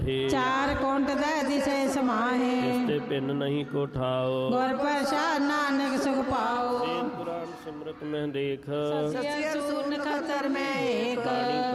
चार कोंट दिशे समाहे, तिसते पिन नहीं को ठाओ। गुर प्रसाद नानक सुख पाओ। वेद पुराण सिमरत में देख, सत्य सून खतर में एक।